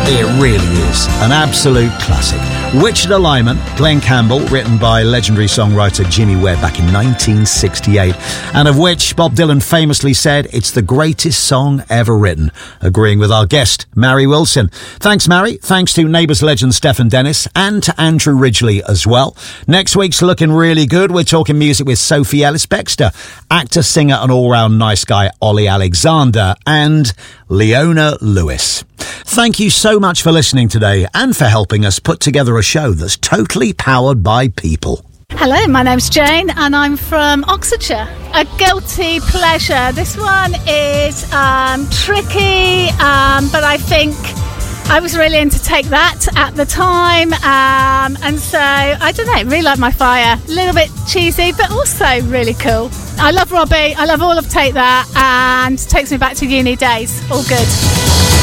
It really is an absolute classic. Wichita Lineman, Glenn Campbell, written by legendary songwriter Jimmy Webb back in 1968, and of which Bob Dylan famously said it's the greatest song ever written, agreeing with our guest, Mary Wilson. Thanks, Mary. Thanks to Neighbours legend Stephen Dennis and to Andrew Ridgeley as well. Next week's looking really good. We're talking music with Sophie Ellis-Bextor, actor, singer and all-round nice guy Ollie Alexander, and Leona Lewis. Thank you so much for listening today and for helping us put together a show that's totally powered by people. Hello, my name's Jane and I'm from Oxfordshire. A guilty pleasure. This one is tricky, but I think I was really into Take That at the time, and so, I don't know, really like My Fire. A little bit cheesy, but also really cool. I love Robbie, I love all of Take That, and takes me back to uni days. All good.